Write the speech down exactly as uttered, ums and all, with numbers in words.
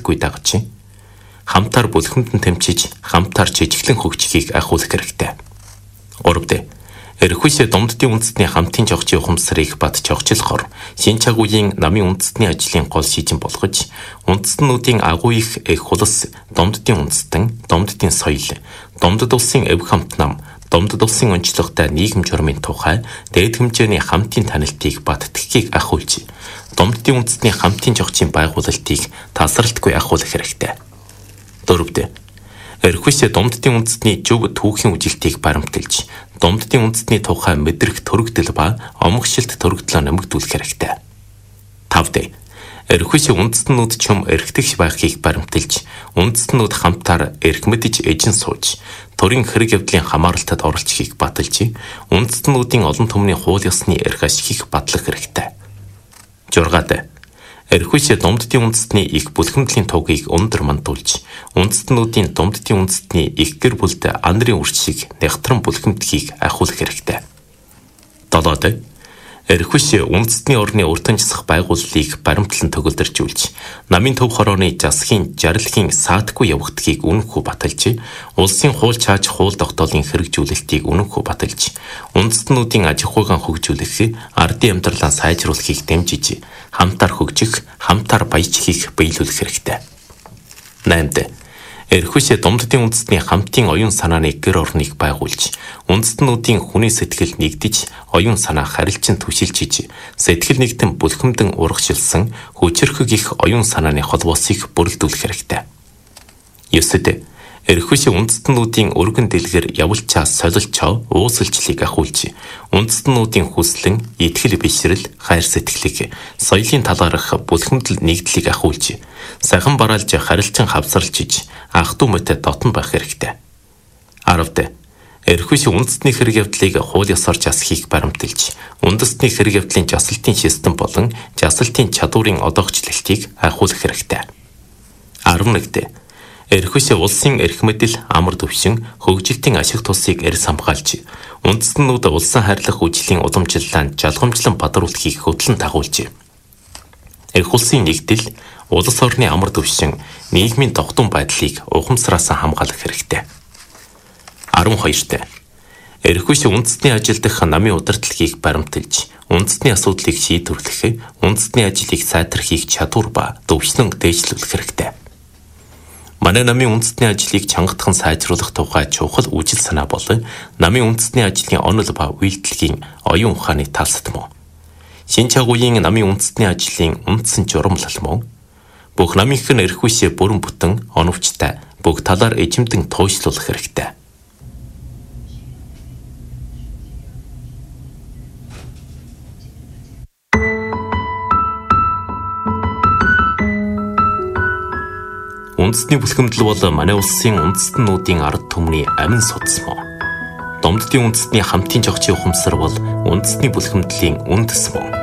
таслалтгүй дагаж хамтаар бүлхэмдэн тэмчиж хамтаар жижиглэн хөгжихийг ахиулах хэрэгтэй. гурав. Эрхүйсээ Домддын үндэстний хамтын жогчийн ухамсарыг бат жогчлохоор шинэ чагуугийн намын үндэстний ажлын гол шийдэн болгож үндэстнүүдийн агуу их эх хулс Домддын үндэстэн, Домддын соёл, Домдод улсын эв хамт нам, Домдод улсын онцлогтой нийгэм журмын тухай дээд хэмжээний хамтын танилтыг баттгхийг ахиулж, Домддын үндэстний хамтын жогчийн байгуулалтыг тасралтгүй ахиулах хэрэгтэй. дөрөв. Эрхүйсээ Домддын үндэстний зөв түүхийн үжилтийг баримталж, Домддын үндэстний тухай мэдрэх төрөгдөл ба омгшилт төрөгдлөө нэмэгдүүлэх хэрэгтэй. тав. Эрхүйсээ үндэстнүүд чум эрхтгч байхыг баримталж, үндэстнүүд хамтаар эрх мэдж эжин сууж, төрийн хэрэг явдлын хамааралтад оролцохыг баталж, үндэстнүүдийн олон түмний хууль ёсны эрх ашигыг батлах хэрэгтэй. жургаад. Эрхүйсээ Домддын үндэстний их бүлхэмдлийн тугийг өндөр мандуулж, үндэстнүүдийн Домддын үндэстний их гэр бүлд анарын үрчийг нягтран бүлхэмдхийг ахиулах хэрэгтэй. долоо. Эрхүйсээ үндэстний орны уртанчсах байгууллыг баримтлан төгөлдөржүүлж, намын төв хорооны засгийн жаргалхийн саатгүй явагдахыг үнэнхүү баталж, улсын хууль чааж хууль тогтоолын хэрэгжүүлэлтийг үнэнхүү баталж, үндэстнүүдийн аж ахуйн хөгжүүлэх, ардын амьдралаа сайжруулахыг дэмжиж, хамтаар хөгжих, хамтаар баяжхийг биелүүлэх хэрэгтэй. наймд. Эрхүйсээ Домддын үндэстний хамтын оюун санааны гэр орныг байгуулж, үндэстнүүдийн хүний сэтгэл нэгдэж, оюун санаа харилцан түшилжиж, сэтгэл нэгтэн бүлхэмдэн урагшилсан хүчирхэг их оюун санааны холбоосыг бүрэлдүүлэх хэрэгтэй. ёсод. Эрхүйсээ үндэстнүүдийн өргөн дэлгэр явуулчаа солилчоо уусалчлыг ахиулж, үндэстнүүдийн хүслэн, итгэл бишрэл, хайр сэтгэлийг, соёлын талаарх бүлхэмдэл нэгдлийг ахиулж, сахан бараалж харилцан хавсарлжиж, ах дүү мэт дотн байх хэрэгтэй. аравд. Эрхүйсээ үндэстний хэрэг явдлыг хууль ёсоор жасахыг баримталж, үндэстний хэрэг явдлын жасалтын систем болон жасалтын чадварын одоогчлолтыг ахиулах хэрэгтэй. арван нэг. Эрхүйсээ улсын эрх мэдэл, амар төвшин, хөгжилтийн ашиг тусыг эрс хамгаалж, үндэстнүүд улсын хайрлах үжлийн уламжлалаа жалгамжлан бадруулахыг хөтлөн дагуулж, эрх улсын нэгдэл, улс орны амар төвшин, нийгмийн тогтун байдлыг ухамсараас хамгаалах хэрэгтэй. арван хоёр. Эрхүйсээ үндэстний ажил дах намын удирдлагыг баримталж, үндэстний асуудлыг шийдвэрлэх, үндэстний ажлыг сайтрахыг чадвар ба төвшлэн дээшлүүлэх хэрэгтэй. Манай намын үндэстний ажлыг чангатхан сайжруулах тухай чухал үжил санаа бол намын үндэстний ажлын онол ба үйлдэлгийн оюун ухааны талсад мөн. Шинэ чагуугийн намын үндэстний ажлын үндсэн журамлал мөн. Бүх намынх нь эрхүйсээ бүрэн бүтэн оновчтой бүх талаар эжимдэн туйшлуулах хэрэгтэй. Үндэстний бүлхэмдэл бол манай улсын үндэстнүүдийн ард түмний амин судас мөн. Домддын үндэстний хамтын жогчийн ухамсар бол үндэстний бүлхэмдлийн үндэс мөн.